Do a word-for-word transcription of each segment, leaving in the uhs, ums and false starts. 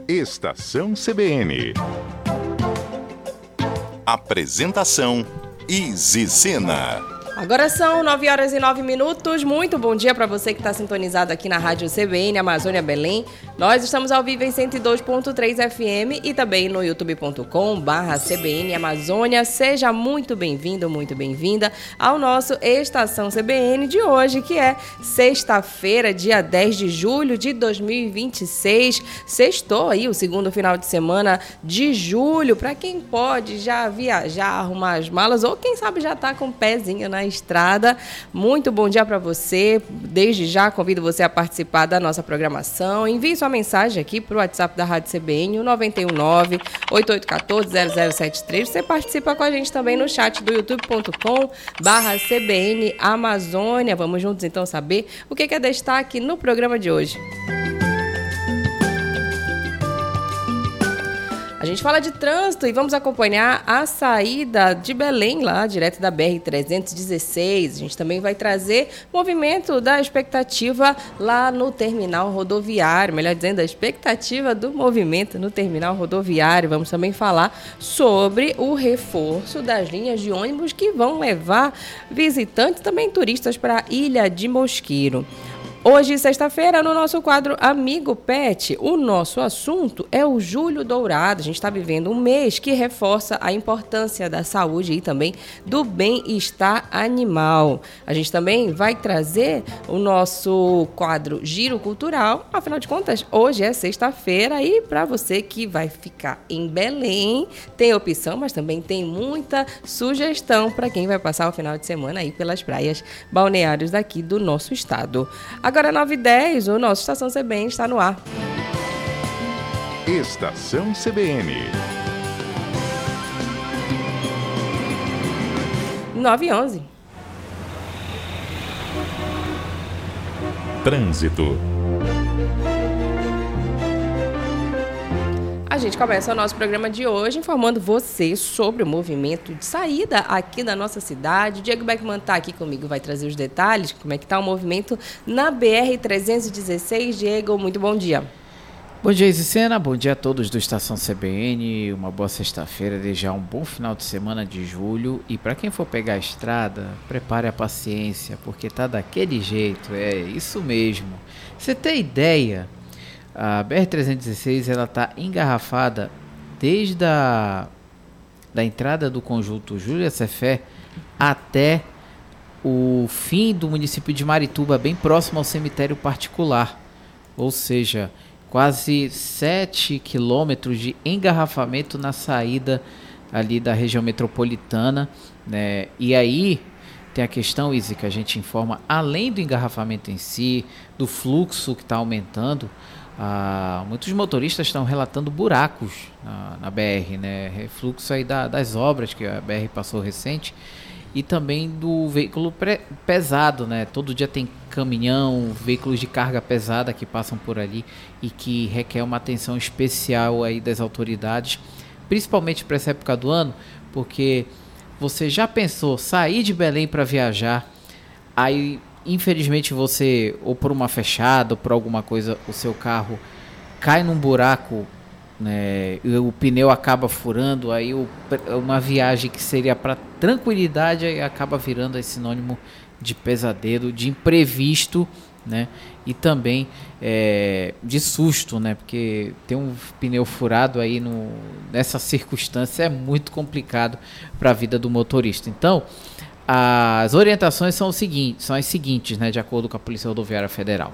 Estação C B N. Apresentação Izi Sena. Agora são nove horas e nove minutos. Muito bom dia para você que está sintonizado aqui na Rádio C B N Amazônia Belém. Nós estamos ao vivo em cento e dois ponto três F M e também no youtube ponto com barra C B N Amazônia. Seja muito bem-vindo, muito bem-vinda ao nosso Estação C B N de hoje, que é sexta-feira, dia dez de julho de dois mil e vinte e seis. Sextou aí o segundo final de semana de julho. Para quem pode já viajar, arrumar as malas ou quem sabe já tá com o pezinho na estrada. Muito bom dia para você. Desde já convido você a participar da nossa programação. Envie sua mensagem aqui para o WhatsApp da Rádio C B N, o nove nove, oito oito um quatro, zero zero sete três. Você participa com a gente também no chat do youtube ponto com barra C B N Amazônia. Vamos juntos então saber o que é destaque no programa de hoje. A gente fala de trânsito e vamos acompanhar a saída de Belém, lá direto da B R trezentos e dezesseis. A gente também vai trazer movimento da expectativa lá no terminal rodoviário, melhor dizendo, a expectativa do movimento no terminal rodoviário. Vamos também falar sobre o reforço das linhas de ônibus que vão levar visitantes, também turistas, para a Ilha de Mosqueiro. Hoje, sexta-feira, no nosso quadro Amigo Pet, o nosso assunto é o Julho Dourado. A gente está vivendo um mês que reforça a importância da saúde e também do bem-estar animal. A gente também vai trazer o nosso quadro Giro Cultural. Afinal de contas, hoje é sexta-feira e para você que vai ficar em Belém, tem opção, mas também tem muita sugestão para quem vai passar o final de semana aí pelas praias balneários daqui do nosso estado. Agora, nove e dez, o nosso Estação C B N está no ar. Estação C B N. nove e onze. Trânsito. A gente começa o nosso programa de hoje informando você sobre o movimento de saída aqui da nossa cidade. Diego Beckman está aqui comigo, vai trazer os detalhes, como é que está o movimento na B R trezentos e dezesseis. Diego, muito bom dia. Bom dia, Izi Sena, bom dia a todos do Estação C B N, uma boa sexta-feira, desejar um bom final de semana de julho. E para quem for pegar a estrada, prepare a paciência, porque tá daquele jeito, é isso mesmo. Você tem ideia? A B R trezentos e dezesseis ela está engarrafada desde a da entrada do conjunto Júlia Cefé até o fim do município de Marituba, bem próximo ao cemitério particular. Ou seja, quase sete quilômetros de engarrafamento na saída ali da região metropolitana, né? E aí tem a questão, Izzy, que a gente informa, além do engarrafamento em si, do fluxo que está aumentando. Ah, muitos motoristas estão relatando buracos na, na B R, né? Refluxo aí da, das obras que a B R passou recente e também do veículo pre- pesado, né? Todo dia tem caminhão, veículos de carga pesada que passam por ali e que requer uma atenção especial aí das autoridades, principalmente para essa época do ano, porque você já pensou sair de Belém para viajar, aí infelizmente você, ou por uma fechada, ou por alguma coisa, o seu carro cai num buraco, né, e o pneu acaba furando, aí o, uma viagem que seria para tranquilidade aí acaba virando esse sinônimo de pesadelo, de imprevisto, né, e também é, de susto, né, porque ter um pneu furado aí no, nessa circunstância é muito complicado para a vida do motorista. Então, as orientações são, o seguinte, são as seguintes, né, de acordo com a Polícia Rodoviária Federal.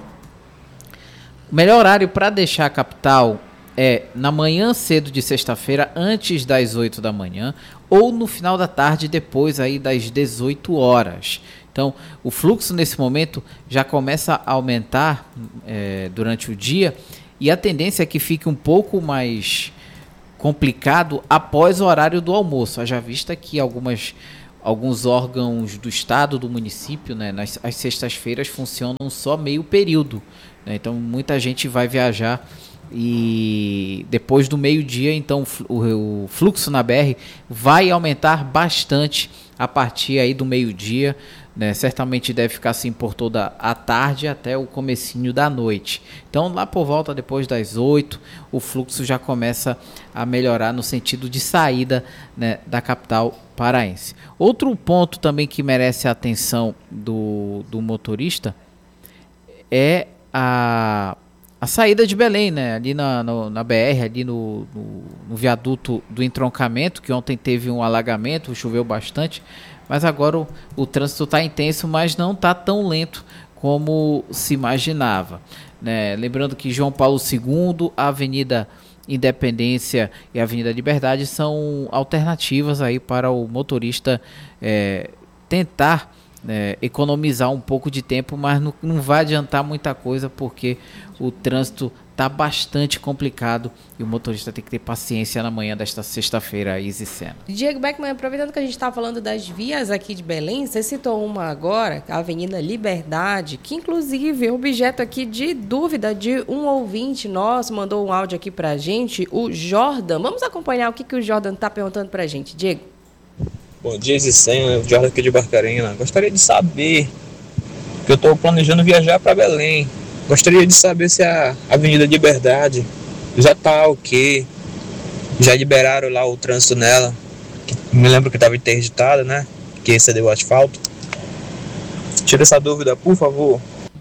O melhor horário para deixar a capital é na manhã cedo de sexta-feira, antes das oito da manhã, ou no final da tarde, depois aí das dezoito horas. Então, o fluxo nesse momento já começa a aumentar é, durante o dia e a tendência é que fique um pouco mais complicado após o horário do almoço. Haja vista que algumas... Alguns órgãos do estado, do município, né, nas as sextas-feiras funcionam só meio período, né, então muita gente vai viajar e depois do meio-dia, então o, o fluxo na B R vai aumentar bastante a partir aí do meio-dia, né, certamente deve ficar assim por toda a tarde até o comecinho da noite. Então lá por volta depois das oito, o fluxo já começa a melhorar no sentido de saída, né, da capital paraense. Outro ponto também que merece a atenção do, do motorista é a, a saída de Belém, né, ali na, no, na B R, ali no, no, no viaduto do entroncamento, que ontem teve um alagamento, choveu bastante. Mas agora o, o trânsito está intenso, mas não está tão lento como se imaginava, né? Lembrando que João Paulo segundo, a Avenida Independência e a Avenida Liberdade são alternativas aí para o motorista é, tentar é, economizar um pouco de tempo, mas não, não vai adiantar muita coisa porque o trânsito está bastante complicado e o motorista tem que ter paciência na manhã desta sexta-feira, Izzy Sena. Diego Beckman, aproveitando que a gente está falando das vias aqui de Belém, você citou uma agora, a Avenida Liberdade, que inclusive é objeto aqui de dúvida de um ouvinte nosso, mandou um áudio aqui para a gente, o Jordan. Vamos acompanhar o que, que o Jordan está perguntando para a gente, Diego. Bom dia, Izzy Sena, o Jordan aqui de Barcarena. Gostaria de saber, que eu estou planejando viajar para Belém. Gostaria de saber se a Avenida Liberdade já está ok, já liberaram lá o trânsito nela, que me lembro que estava interditada, né, que excedeu o asfalto. Tira essa dúvida, por favor.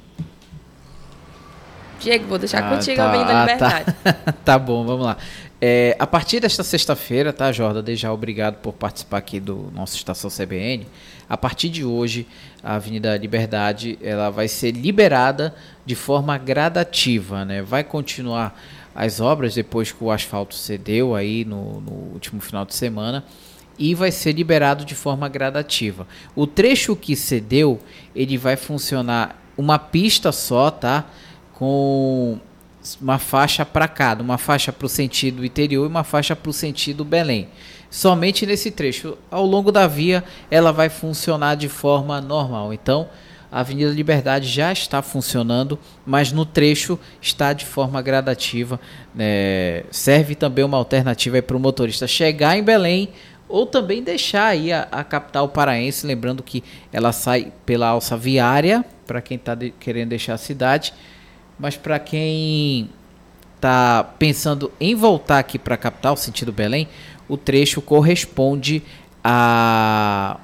Diego, vou deixar ah, contigo tá, a Avenida ah, Liberdade. Tá. Tá bom, vamos lá. É, a partir desta sexta-feira, tá, Jordan? Desde já obrigado por participar aqui do nosso Estação C B N. A partir de hoje, a Avenida Liberdade ela vai ser liberada de forma gradativa, né? Vai continuar as obras depois que o asfalto cedeu aí no, no último final de semana e vai ser liberado de forma gradativa. O trecho que cedeu, ele vai funcionar uma pista só, tá? Com uma faixa para cada, uma faixa para o sentido interior e uma faixa para o sentido Belém. Somente nesse trecho. Ao longo da via, ela vai funcionar de forma normal. Então, a Avenida Liberdade já está funcionando, mas no trecho está de forma gradativa. Né? Serve também uma alternativa para o motorista chegar em Belém ou também deixar aí a, a capital paraense. Lembrando que ela sai pela alça viária, para quem está de, querendo deixar a cidade. Mas para quem está pensando em voltar aqui para a capital, sentido Belém, o trecho corresponde a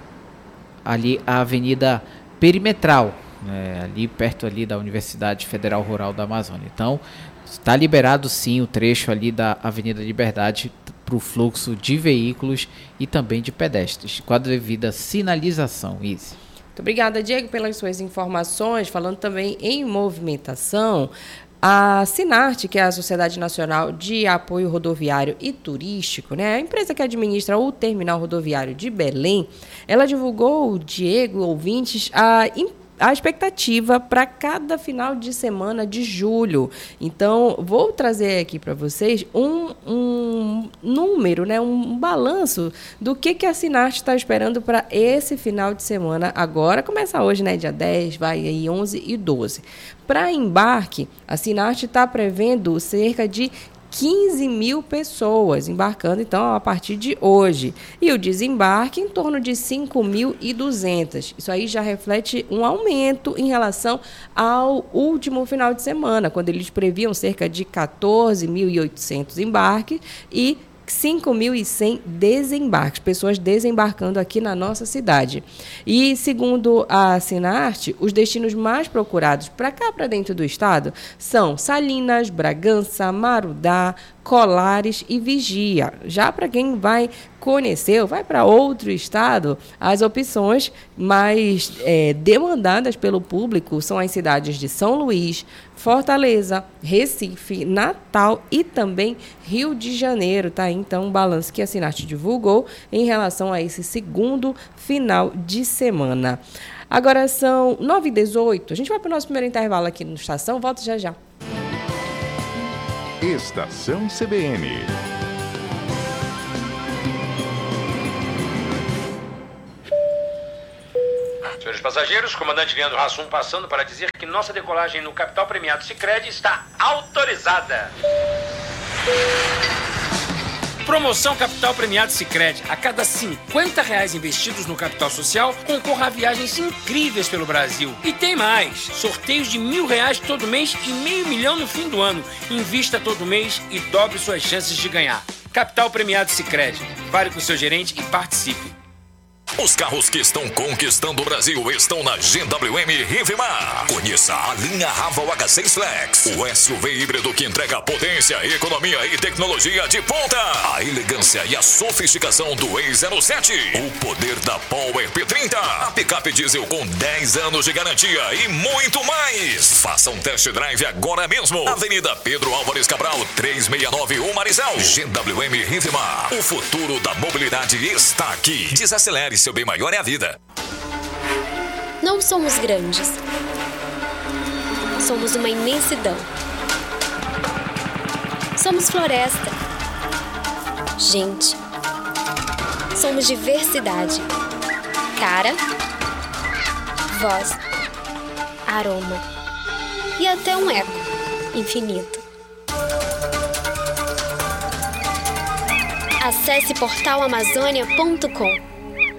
ali a Avenida Perimetral, né, ali perto ali da Universidade Federal Rural da Amazônia. Então, está liberado sim o trecho ali da Avenida Liberdade para o fluxo de veículos e também de pedestres, com a devida sinalização, Izzy. Muito obrigada, Diego, pelas suas informações. Falando também em movimentação, a Sinarte, que é a Sociedade Nacional de Apoio Rodoviário e Turístico, né, a empresa que administra o Terminal Rodoviário de Belém, ela divulgou, Diego, ouvintes, a a expectativa para cada final de semana de julho. Então, vou trazer aqui para vocês um, um número, né, um balanço do que, que a Sinarte está esperando para esse final de semana. Agora, começa hoje, né, dia dez, vai aí onze e doze. Para embarque, a Sinarte está prevendo cerca de quinze mil pessoas embarcando, então, a partir de hoje. E o desembarque em torno de cinco mil e duzentos. Isso aí já reflete um aumento em relação ao último final de semana, quando eles previam cerca de quatorze mil e oitocentos embarques e cinco mil e cem desembarques, pessoas desembarcando aqui na nossa cidade. E, segundo a Sinarte, os destinos mais procurados para cá, para dentro do estado, são Salinas, Bragança, Marudá, Colares e Vigia. Já para quem vai conhecer ou vai para outro estado, as opções mais é, demandadas pelo público são as cidades de São Luís, Fortaleza, Recife, Natal e também Rio de Janeiro, tá? Então, um balanço que a Sinarte divulgou em relação a esse segundo final de semana. Agora são nove e dezoito, a gente vai para o nosso primeiro intervalo aqui no Estação, volto já já. Estação C B N. Senhores passageiros, comandante Leandro Hassum passando para dizer que nossa decolagem no Capital Premiado Sicredi está autorizada. Promoção Capital Premiado Sicredi. A cada cinquenta reais investidos no capital social, concorra a viagens incríveis pelo Brasil. E tem mais. Sorteios de mil reais todo mês e meio milhão no fim do ano. Invista todo mês e dobre suas chances de ganhar. Capital Premiado Sicredi. Fale com seu gerente e participe. Os carros que estão conquistando o Brasil estão na G W M Rivemar. Conheça a linha Raval H seis Flex, o S U V híbrido que entrega potência, economia e tecnologia de ponta. A elegância e a sofisticação do E zero sete. O poder da Power P trinta. A picape diesel com dez anos de garantia e muito mais. Faça um test drive agora mesmo. Avenida Pedro Álvares Cabral, trezentos e sessenta e nove, o Marizal. G W M Rivemar. O futuro da mobilidade está aqui. Desacelere, seu bem maior é a vida. Não somos grandes. Somos uma imensidão. Somos floresta. Gente. Somos diversidade. Cara. Voz. Aroma. E até um eco infinito. Acesse portal amazônia ponto com.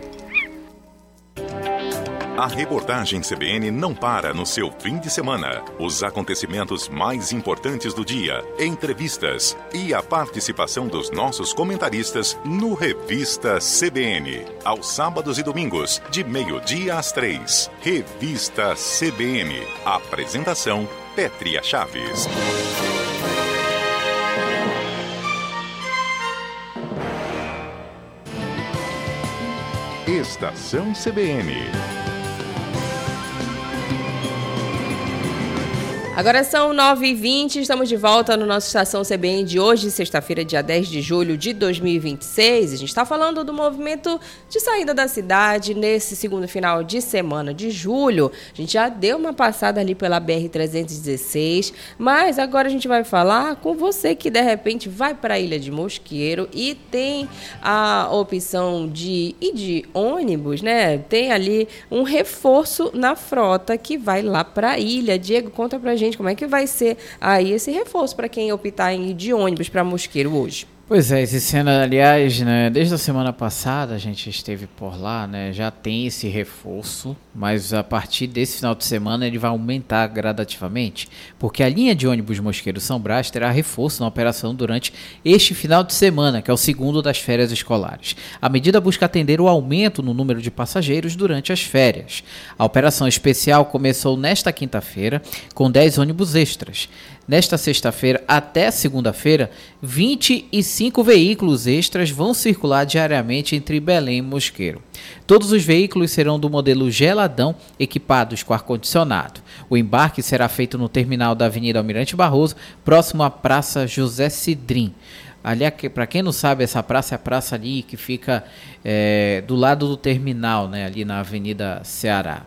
A reportagem C B N não para no seu fim de semana. Os acontecimentos mais importantes do dia, entrevistas e a participação dos nossos comentaristas no Revista C B N. Aos sábados e domingos, de meio-dia às três. Revista C B N. Apresentação, Pétria Chaves. Estação C B N. Agora são nove e vinte, estamos de volta no nosso Estação C B N de hoje, sexta-feira, dia dez de julho de dois mil e vinte e seis. A gente está falando do movimento de saída da cidade nesse segundo final de semana de julho. A gente já deu uma passada ali pela B R trezentos e dezesseis, mas agora a gente vai falar com você que de repente vai para a Ilha de Mosqueiro e tem a opção de ir de ônibus, né? Tem ali um reforço na frota que vai lá para a ilha. Diego, conta pra gente como é que vai ser aí esse reforço para quem optar em ir de ônibus para Mosqueiro hoje. Pois é, esse cena, aliás, né, desde a semana passada a gente esteve por lá, né, já tem esse reforço, mas a partir desse final de semana ele vai aumentar gradativamente, porque a linha de ônibus Mosqueiro São Brás terá reforço na operação durante este final de semana, que é o segundo das férias escolares. A medida busca atender o aumento no número de passageiros durante as férias. A operação especial começou nesta quinta-feira com dez ônibus extras. Nesta sexta-feira até segunda-feira, vinte e cinco veículos extras vão circular diariamente entre Belém e Mosqueiro. Todos os veículos serão do modelo geladão, equipados com ar-condicionado. O embarque será feito no terminal da Avenida Almirante Barroso, próximo à Praça José Cidrim. Ali, para quem não sabe, essa praça é a praça ali que fica é, do lado do terminal, né, ali na Avenida Ceará.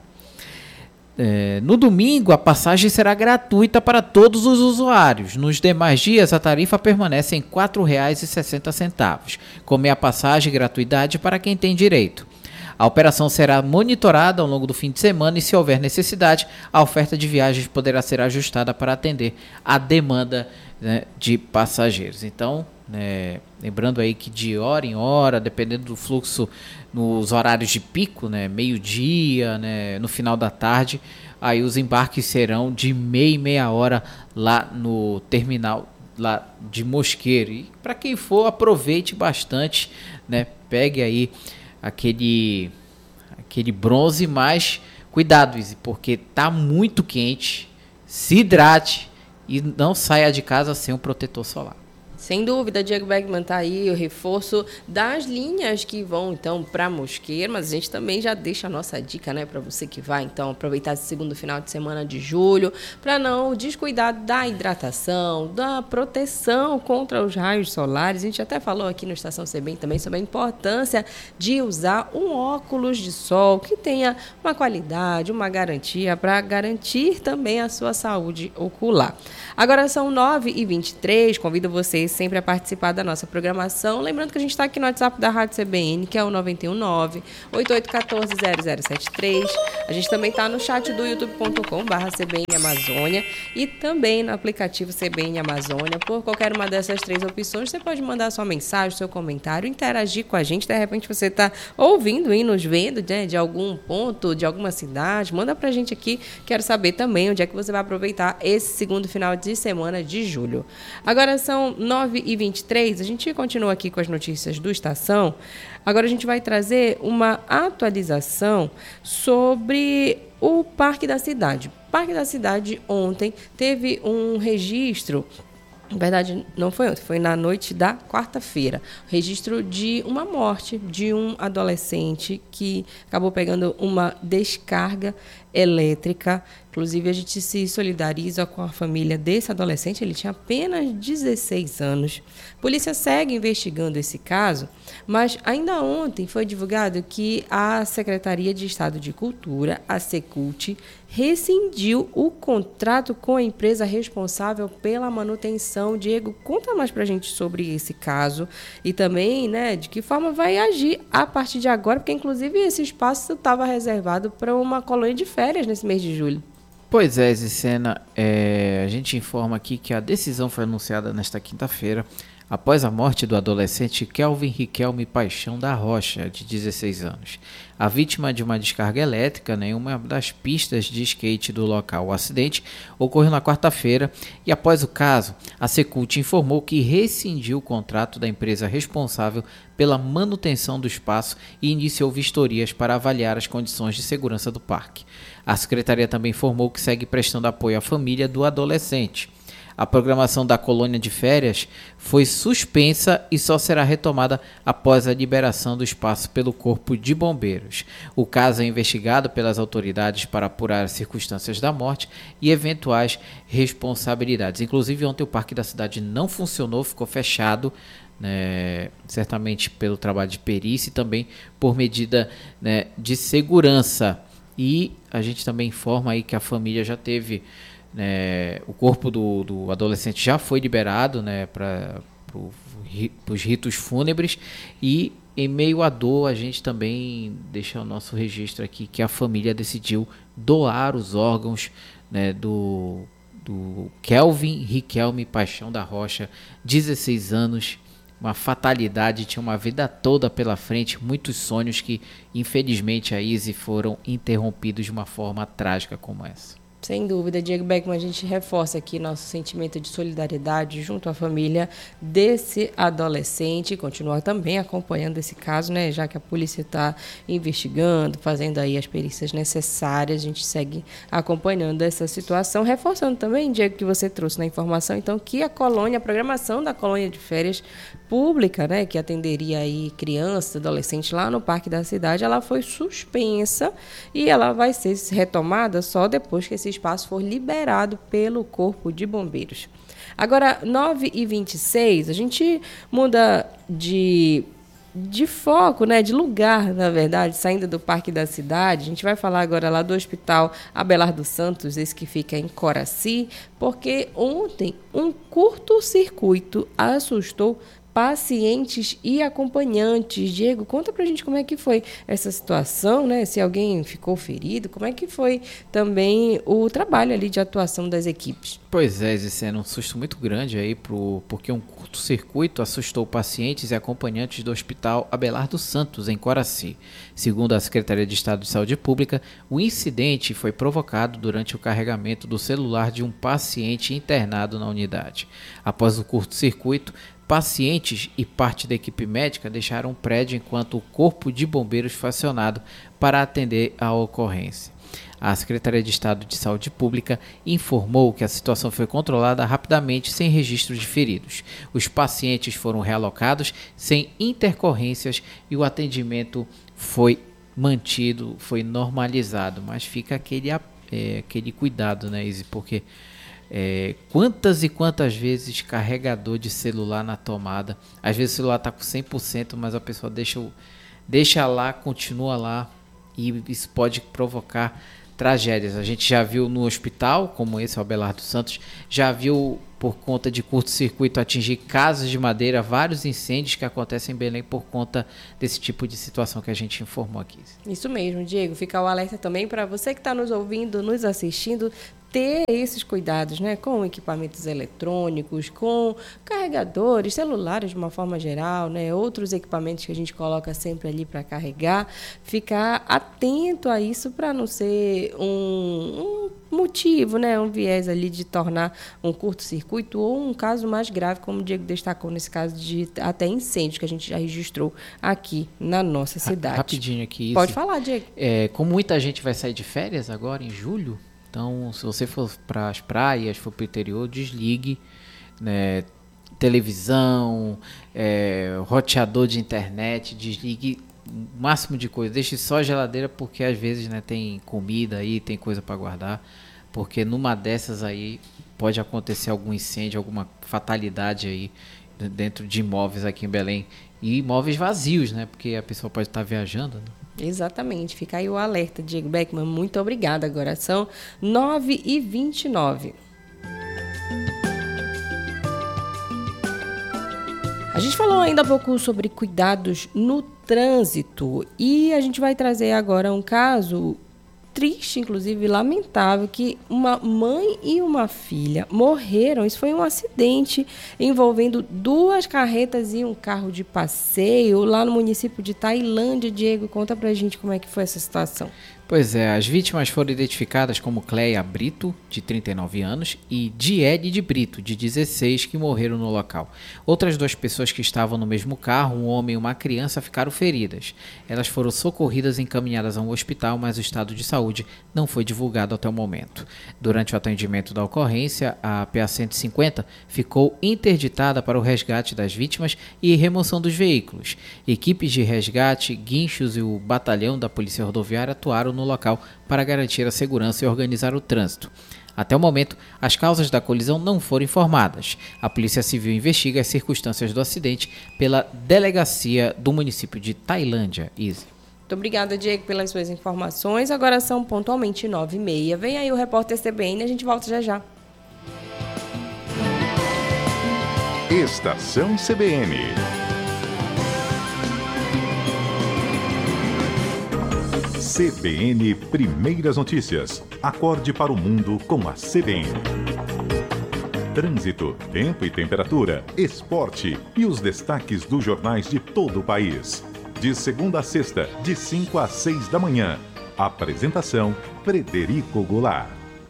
É, no domingo, a passagem será gratuita para todos os usuários. Nos demais dias, a tarifa permanece em quatro reais e sessenta centavos, com meia passagem e gratuidade para quem tem direito. A operação será monitorada ao longo do fim de semana e, se houver necessidade, a oferta de viagens poderá ser ajustada para atender a demanda, né, de passageiros. Então, né, lembrando aí que de hora em hora, dependendo do fluxo nos horários de pico, né, meio-dia, né, no final da tarde, aí os embarques serão de meia e meia hora lá no terminal lá de Mosqueiro. E para quem for, aproveite bastante, né, pegue aí aquele, aquele bronze, mas cuidado, Izzy, porque tá muito quente, se hidrate e não saia de casa sem um protetor solar. Sem dúvida, Diego Bergman tá aí, o reforço das linhas que vão, então, para Mosqueiro, mas a gente também já deixa a nossa dica, né, para você que vai, então, aproveitar esse segundo final de semana de julho, para não descuidar da hidratação, da proteção contra os raios solares. A gente até falou aqui no Estação C B N também sobre a importância de usar um óculos de sol que tenha uma qualidade, uma garantia, para garantir também a sua saúde ocular. Agora são nove e vinte e três, convido vocês sempre a participar da nossa programação. Lembrando que a gente está aqui no WhatsApp da Rádio C B N, que é o nove um nove, oito oito um quatro, zero zero sete três. A gente também está no chat do youtube ponto com barra C B N Amazônia e também no aplicativo C B N Amazônia. Por qualquer uma dessas três opções, você pode mandar sua mensagem, seu comentário, interagir com a gente. De repente você está ouvindo e nos vendo, né, de algum ponto, de alguma cidade. Manda pra gente aqui. Quero saber também onde é que você vai aproveitar esse segundo final de semana de julho. Agora são nove e vinte e três. A gente continua aqui com as notícias do Estação. Agora a gente vai trazer uma atualização sobre o Parque da Cidade. O Parque da Cidade ontem teve um registro. Na verdade, não foi ontem, foi na noite da quarta-feira. Registro de uma morte de um adolescente que acabou pegando uma descarga elétrica. Inclusive, a gente se solidariza com a família desse adolescente. Ele tinha apenas dezesseis anos. A polícia segue investigando esse caso, mas ainda ontem foi divulgado que a Secretaria de Estado de Cultura, a Secult, rescindiu o contrato com a empresa responsável pela manutenção. Diego, conta mais pra gente sobre esse caso e também, né, de que forma vai agir a partir de agora, porque inclusive esse espaço estava reservado para uma colônia de férias nesse mês de julho. Pois é, Zicena, é, a gente informa aqui que a decisão foi anunciada nesta quinta-feira, após a morte do adolescente Kelvin Riquelme Paixão da Rocha, de dezesseis anos. A vítima de uma descarga elétrica em uma das pistas de skate do local. O acidente ocorreu na quarta-feira e, após o caso, a Secult informou que rescindiu o contrato da empresa responsável pela manutenção do espaço e iniciou vistorias para avaliar as condições de segurança do parque. A secretaria também informou que segue prestando apoio à família do adolescente. A programação da colônia de férias foi suspensa e só será retomada após a liberação do espaço pelo Corpo de Bombeiros. O caso é investigado pelas autoridades para apurar as circunstâncias da morte e eventuais responsabilidades. Inclusive, ontem o Parque da Cidade não funcionou, ficou fechado, né, certamente pelo trabalho de perícia e também por medida, né, de segurança. E a gente também informa aí que a família já teve... É, o corpo do, do adolescente já foi liberado, né, para pro, os ritos fúnebres e em meio à dor a gente também deixa o nosso registro aqui que a família decidiu doar os órgãos, né, do, do Kelvin Riquelme Paixão da Rocha, dezesseis anos, uma fatalidade, tinha uma vida toda pela frente, muitos sonhos que infelizmente a Izzy foram interrompidos de uma forma trágica como essa. Sem dúvida, Diego Beckman, a gente reforça aqui nosso sentimento de solidariedade junto à família desse adolescente. Continua também acompanhando esse caso, né? Já que a polícia está investigando, fazendo aí as perícias necessárias, a gente segue acompanhando essa situação. Reforçando também, Diego, que você trouxe na informação, então, que a colônia, a programação da colônia de férias pública, né, que atenderia aí crianças, adolescentes lá no Parque da Cidade, ela foi suspensa e ela vai ser retomada só depois que esse espaço for liberado pelo Corpo de Bombeiros. Agora, nove e vinte e seis, a gente muda de, de foco, né, de lugar, na verdade, saindo do Parque da Cidade. A gente vai falar agora lá do Hospital Abelardo Santos, esse que fica em Coraci, porque ontem um curto-circuito assustou pacientes e acompanhantes. Diego, conta pra gente como é que foi essa situação, né? Se alguém ficou ferido, como é que foi também o trabalho ali de atuação das equipes? Pois é, Zicena, um susto muito grande aí, pro, porque um curto-circuito assustou pacientes e acompanhantes do Hospital Abelardo Santos, em Coraci. Segundo a Secretaria de Estado de Saúde Pública, o incidente foi provocado durante o carregamento do celular de um paciente internado na unidade. Após o curto-circuito, pacientes e parte da equipe médica deixaram o prédio enquanto o Corpo de Bombeiros foi acionado para atender a ocorrência. A Secretaria de Estado de Saúde Pública informou que a situação foi controlada rapidamente sem registro de feridos. Os pacientes foram realocados sem intercorrências e o atendimento foi mantido, foi normalizado. Mas fica aquele, é, aquele cuidado, né, Izzy? Porque É, quantas e quantas vezes carregador de celular na tomada, às vezes o celular está com cem por cento, mas a pessoa deixa, deixa lá, continua lá, e isso pode provocar tragédias. A gente já viu no hospital, como esse, o Abelardo Santos, já viu por conta de curto-circuito atingir casas de madeira, vários incêndios que acontecem em Belém por conta desse tipo de situação que a gente informou aqui. Isso mesmo, Diego. Fica o alerta também para você que está nos ouvindo, nos assistindo, ter esses cuidados, né, com equipamentos eletrônicos, com carregadores, celulares de uma forma geral, né, outros equipamentos que a gente coloca sempre ali para carregar, ficar atento a isso para não ser um, um motivo, né, um viés ali de tornar um curto-circuito ou um caso mais grave, como o Diego destacou nesse caso de até incêndio que a gente já registrou aqui na nossa cidade. Rapidinho aqui. Pode falar, Diego. É, como muita gente vai sair de férias agora em julho, então, se você for para as praias, for para o interior, desligue, né, televisão, é, roteador de internet, desligue o máximo de coisa. Deixe só a geladeira, porque às vezes, né, tem comida aí, tem coisa para guardar, porque numa dessas aí pode acontecer algum incêndio, alguma fatalidade aí dentro de imóveis aqui em Belém. E imóveis vazios, né, porque a pessoa pode estar viajando, né? Exatamente, fica aí o alerta, Diego Beckman, muito obrigada. Agora são nove e vinte e nove. A gente falou ainda há pouco sobre cuidados no trânsito e a gente vai trazer agora um caso triste, inclusive lamentável, que uma mãe e uma filha morreram. Isso foi um acidente envolvendo duas carretas e um carro de passeio lá no município de Tailândia. Diego, conta pra gente como é que foi essa situação. Pois é, as vítimas foram identificadas como Cleia Brito, de trinta e nove anos, e Diede de Brito, de dezesseis, que morreram no local. Outras duas pessoas que estavam no mesmo carro, um homem e uma criança, ficaram feridas. Elas foram socorridas e encaminhadas a um hospital, mas o estado de saúde não foi divulgado até o momento. Durante o atendimento da ocorrência, a P A cento e cinquenta ficou interditada para o resgate das vítimas e remoção dos veículos. Equipes de resgate, guinchos e o batalhão da Polícia Rodoviária atuaram no no local para garantir a segurança e organizar o trânsito. Até o momento, as causas da colisão não foram informadas. A Polícia Civil investiga as circunstâncias do acidente pela delegacia do município de Tailândia. Izzy. Muito obrigada, Diego, pelas suas informações. Agora são pontualmente nove e meia. Vem aí o repórter C B N e a gente volta já já. Estação C B N. C B N Primeiras Notícias. Acorde para o mundo com a C B N. Trânsito, tempo e temperatura, esporte e os destaques dos jornais de todo o país. De segunda a sexta, de cinco às seis da manhã. Apresentação, Frederico Goulart.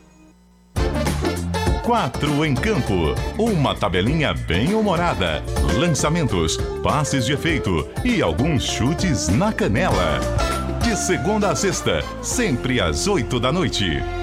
Quatro em campo. Uma tabelinha bem humorada. Lançamentos, passes de efeito e alguns chutes na canela. De segunda a sexta, sempre às oito da noite.